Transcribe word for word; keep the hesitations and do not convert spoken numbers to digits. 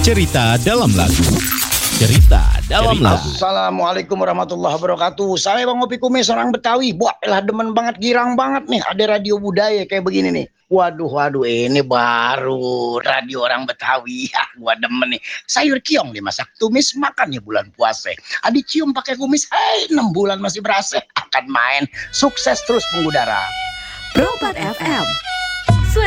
Cerita dalam lagu. Cerita dalam lagu. Assalamualaikum warahmatullahi wabarakatuh. Saya Bang Opi Kumis, orang Betawi. Wah, elah demen banget, girang banget nih. Ada radio budaya kayak begini nih. Waduh, waduh, ini baru radio orang Betawi. Ya, gua demen nih. Sayur kiong dimasak tumis, makan ya bulan puasa. Adi cium pakai kumis, hei, enam bulan masih berasa. Akan main, sukses terus mengudara. Pro empat F M